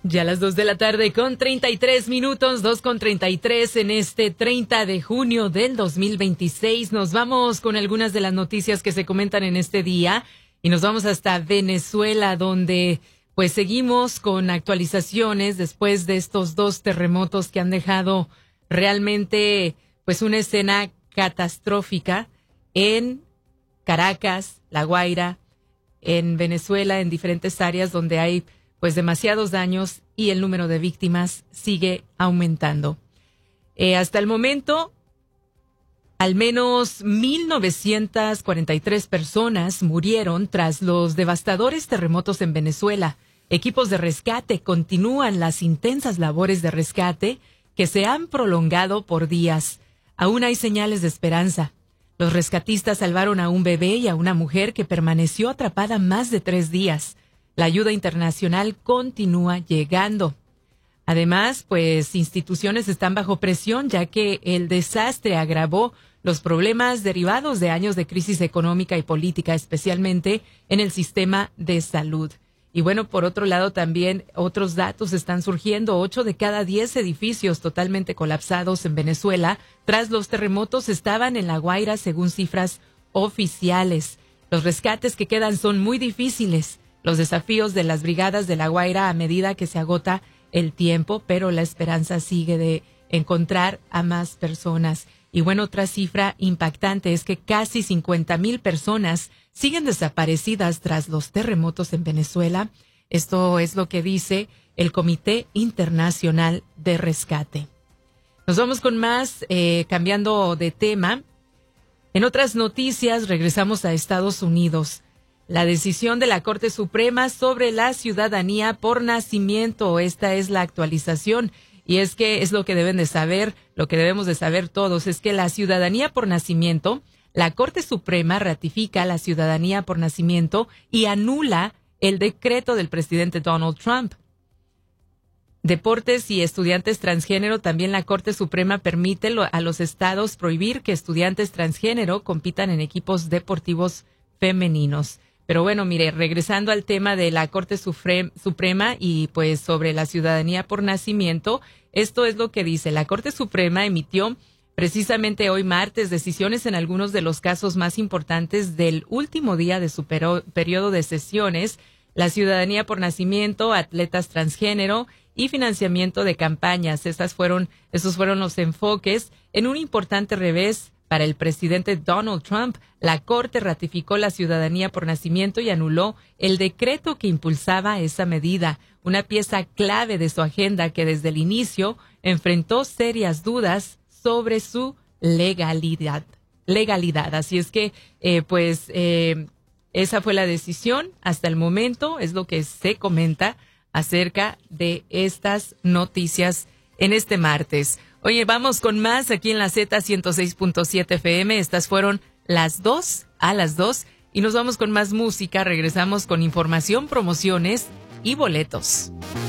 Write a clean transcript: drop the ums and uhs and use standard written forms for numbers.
Ya a las 2 de la tarde con 33 minutos, 2:33 en este 30 de junio del 2026. Nos vamos con algunas de las noticias que se comentan en este día y nos vamos hasta Venezuela, donde pues seguimos con actualizaciones después de estos dos terremotos que han dejado realmente pues una escena catastrófica en Caracas, La Guaira, en Venezuela, en diferentes áreas donde hay pues demasiados daños y el número de víctimas sigue aumentando. Hasta el momento, al menos 1,943 personas murieron tras los devastadores terremotos en Venezuela. Equipos de rescate continúan las intensas labores de rescate que se han prolongado por días. Aún hay señales de esperanza. Los rescatistas salvaron a un bebé y a una mujer que permaneció atrapada más de 3 días. La ayuda internacional continúa llegando. Además, pues instituciones están bajo presión ya que el desastre agravó los problemas derivados de años de crisis económica y política, especialmente en el sistema de salud. Y bueno, por otro lado, también otros datos están surgiendo. 8 de cada 10 edificios totalmente colapsados en Venezuela tras los terremotos estaban en La Guaira, según cifras oficiales. Los rescates que quedan son muy difíciles. Los desafíos de las brigadas de La Guaira a medida que se agota el tiempo, pero la esperanza sigue de encontrar a más personas. Y bueno, otra cifra impactante es que casi 50,000 personas siguen desaparecidas tras los terremotos en Venezuela. Esto es lo que dice el Comité Internacional de Rescate. Nos vamos con más, cambiando de tema. En otras noticias, regresamos a Estados Unidos. La decisión de la Corte Suprema sobre la ciudadanía por nacimiento. Esta es la actualización. Y es que es lo que deben de saber, lo que debemos de saber todos, es que la ciudadanía por nacimiento, la Corte Suprema ratifica la ciudadanía por nacimiento y anula el decreto del presidente Donald Trump. Deportes y estudiantes transgénero, también la Corte Suprema permite a los estados prohibir que estudiantes transgénero compitan en equipos deportivos femeninos. Pero bueno, mire, regresando al tema de la Corte Suprema y pues sobre la ciudadanía por nacimiento, esto es lo que dice. La Corte Suprema emitió precisamente hoy martes decisiones en algunos de los casos más importantes del último día de su periodo de sesiones, la ciudadanía por nacimiento, atletas transgénero y financiamiento de campañas. Esos fueron los enfoques en un importante revés para el presidente Donald Trump. La Corte ratificó la ciudadanía por nacimiento y anuló el decreto que impulsaba esa medida, una pieza clave de su agenda que desde el inicio enfrentó serias dudas sobre su legalidad. Así es que, esa fue la decisión hasta el momento, es lo que se comenta acerca de estas noticias en este martes. Oye, vamos con más aquí en la Z106.7 FM. Estas fueron las 2 y nos vamos con más música. Regresamos con información, promociones y boletos.